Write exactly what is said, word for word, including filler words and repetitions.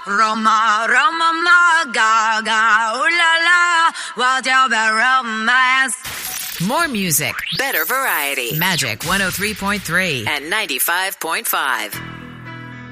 Roma, Roma, ma, gaga, ooh la la, what's your bad romance? More music, better variety. Magic one oh three point three and ninety-five point five.